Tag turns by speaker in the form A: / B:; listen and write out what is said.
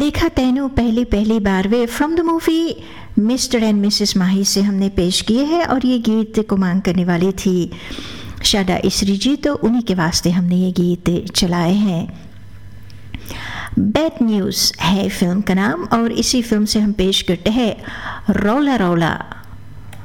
A: देखा तैनू पहली पहली बार way from the movie mister and Mrs माही से हमने पेश किए हैं और ये गीत को मांग करने वाली थी शादा इसरी जी, तो उन्हीं के वास्ते हमने ये गीत चलाए हैं। बैड न्यूज़ है फिल्म का नाम और इसी फिल्म से हम पेश करते हैं रौला रौला।